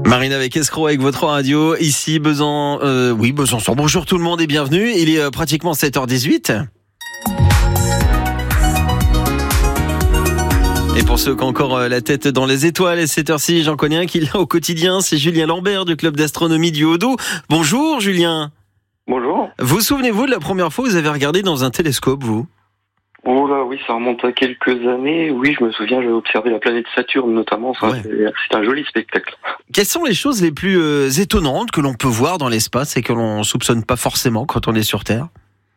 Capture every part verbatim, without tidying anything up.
Marine avec Escroc avec votre radio, ici Besan, euh, oui Besançon. Bonjour tout le monde et bienvenue, il est euh, pratiquement sept heures dix-huit. Et pour ceux qui ont encore euh, la tête dans les étoiles, et cette heure-ci, j'en connais un qui l'a au quotidien, c'est Julien Lambert du club d'astronomie du Haut-Doubs. Bonjour Julien. Bonjour. Vous souvenez-vous de la première fois que vous avez regardé dans un télescope, vous ? Oh là, oui, ça remonte à quelques années. Oui, je me souviens, j'avais observé la planète Saturne notamment. Ça, Ouais. c'est, c'est un joli spectacle. Quelles sont les choses les plus euh, étonnantes que l'on peut voir dans l'espace et que l'on soupçonne pas forcément quand on est sur Terre ?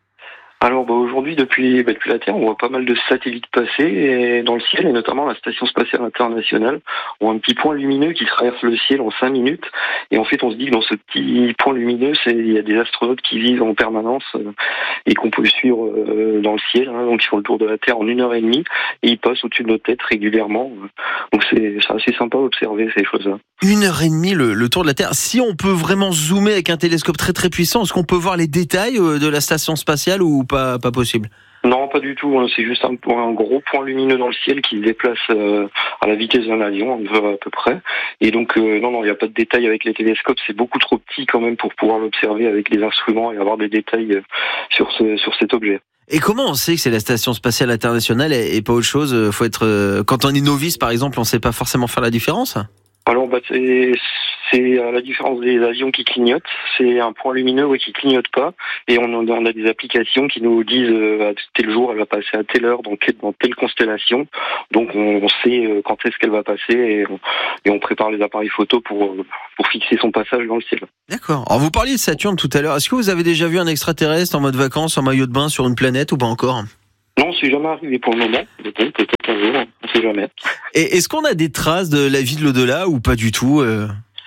Alors, bah, aujourd'hui, depuis, bah, depuis la Terre, on voit pas mal de satellites passer et dans le ciel, et notamment la Station Spatiale Internationale. On voit un petit point lumineux qui traverse le ciel en cinq minutes. Et en fait, on se dit que dans ce petit point lumineux, c'est, il y a des astronautes qui vivent en permanence euh, et qu'on peut suivre euh, dans le ciel. Hein, donc, ils font le tour de la Terre en une heure et demie et ils passent au-dessus de nos têtes régulièrement. Donc, c'est, c'est assez sympa d'observer ces choses-là. Une heure et demie le, le tour de la Terre. Si on peut vraiment zoomer avec un télescope très très puissant, est-ce qu'on peut voir les détails euh, de la station spatiale ou pas, pas possible ? Non, pas du tout. C'est juste un, un gros point lumineux dans le ciel qui se déplace euh, à la vitesse d'un avion, à peu près. Et donc, euh, non, non, il n'y a pas de détails avec les télescopes. C'est beaucoup trop petit quand même pour pouvoir l'observer avec les instruments et avoir des détails euh, sur ce, sur cet objet. Et comment on sait que c'est la Station Spatiale Internationale et, et pas autre chose ? Faut être euh, quand on est novice, par exemple, on ne sait pas forcément faire la différence ? Alors, bah, c'est, c'est à la différence des avions qui clignotent. C'est un point lumineux ouais, qui clignote pas. Et on, on a des applications qui nous disent euh, à tel jour, elle va passer à telle heure dans, quelle, dans telle constellation. Donc, on, on sait euh, quand est-ce qu'elle va passer et on, et on prépare les appareils photo pour, pour fixer son passage dans le ciel. D'accord. Alors, vous parliez de Saturne tout à l'heure. Est-ce que vous avez déjà vu un extraterrestre en mode vacances, en maillot de bain sur une planète ou pas encore ? Non, c'est jamais arrivé pour le moment. Peut-être, peut-être un jour, on sait jamais. Et est-ce qu'on a des traces de la vie de l'au-delà ou pas du tout euh...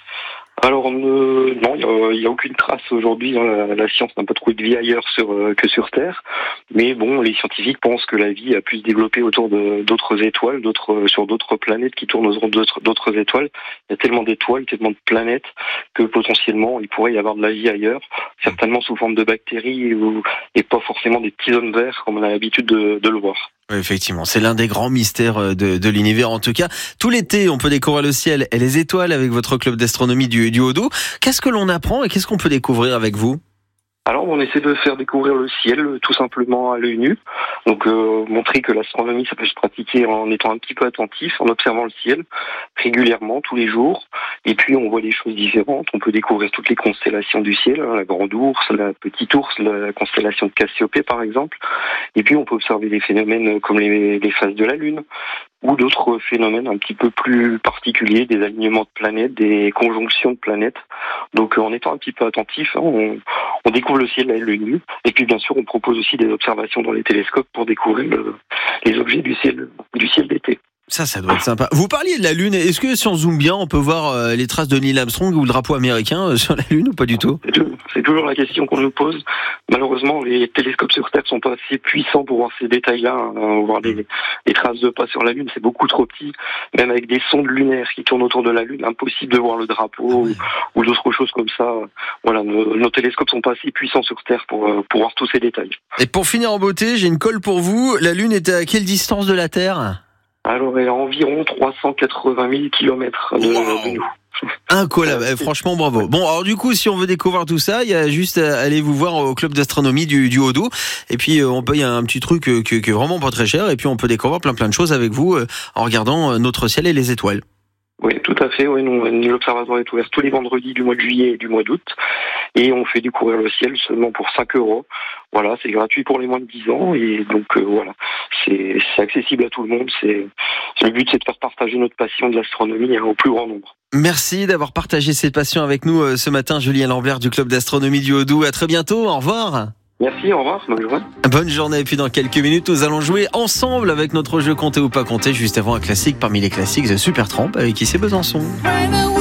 Alors euh, non, il n'y a, a aucune trace aujourd'hui. Hein, la, la science n'a pas trouvé de vie ailleurs sur, euh, que sur Terre. Mais bon, les scientifiques pensent que la vie a pu se développer autour de, d'autres étoiles, d'autres, sur d'autres planètes qui tournent autour d'autres, d'autres étoiles. Il y a tellement d'étoiles, tellement de planètes que potentiellement il pourrait y avoir de la vie ailleurs, certainement sous forme de bactéries ou, et pas forcément des petits hommes verts comme on a l'habitude de, de le voir. Oui, effectivement, c'est l'un des grands mystères de, de l'univers. En tout cas, tout l'été, on peut découvrir le ciel et les étoiles avec votre club d'astronomie du, du Haut-Doubs. Qu'est-ce que l'on apprend et qu'est-ce qu'on peut découvrir avec vous ? Alors, on essaie de faire découvrir le ciel, tout simplement à l'œil nu. Donc, euh, montrer que l'astronomie, ça peut se pratiquer en étant un petit peu attentif, en observant le ciel régulièrement, tous les jours. Et puis, on voit des choses différentes. On peut découvrir toutes les constellations du ciel, hein, la grande ours, la petite ours, la constellation de Cassiopée, par exemple. Et puis, on peut observer des phénomènes comme les, les phases de la Lune, ou d'autres phénomènes un petit peu plus particuliers, des alignements de planètes, des conjonctions de planètes. Donc, en étant un petit peu attentif, hein, on, on découvre le ciel à l'œil nu. Et puis, bien sûr, on propose aussi des observations dans les télescopes pour découvrir le, les objets du ciel, du ciel d'été. Ça, ça doit être sympa. Vous parliez de la Lune. Est-ce que si on zoome bien, on peut voir euh, les traces de Neil Armstrong ou le drapeau américain euh, sur la Lune ou pas du tout ? C'est, c'est toujours la question qu'on nous pose. Malheureusement, les télescopes sur Terre sont pas assez puissants pour voir ces détails-là. Hein, voir les, les traces de pas sur la Lune, c'est beaucoup trop petit. Même avec des sondes lunaires qui tournent autour de la Lune, impossible de voir le drapeau ah ouais. ou, ou d'autres choses comme ça. Voilà, nos, nos télescopes sont pas assez puissants sur Terre pour, pour voir tous ces détails. Et pour finir en beauté, j'ai une colle pour vous. La Lune est à quelle distance de la Terre ? Alors, elle est à environ trois cent quatre-vingt mille kilomètres de, wow. de nous. Incollable, eh, franchement bravo. Bon, alors du coup, si on veut découvrir tout ça, il y a juste à aller vous voir au club d'astronomie du, du Haut-Doubs. Et puis, euh, on paye un petit truc euh, qui, qui est vraiment pas très cher. Et puis, on peut découvrir plein plein de choses avec vous euh, en regardant euh, notre ciel et les étoiles. Oui, tout à fait. Oui, nous, l'observatoire est ouvert tous les vendredis du mois de juillet et du mois d'août. Et on fait découvrir le ciel seulement pour cinq euros. Voilà, c'est gratuit pour les moins de dix ans. Et donc, euh, voilà, c'est, c'est accessible à tout le monde. C'est, c'est le but, c'est de faire partager notre passion de l'astronomie hein, au plus grand nombre. Merci d'avoir partagé cette passion avec nous euh, ce matin, Julien Lambert du club d'astronomie du Haut-Doubs. À très bientôt. Au revoir. Merci, au revoir, bonne journée. Bonne journée, et puis dans quelques minutes, nous allons jouer ensemble avec notre jeu Compter ou pas compter, juste avant un classique parmi les classiques, The Supertramp avec Ici Besançon.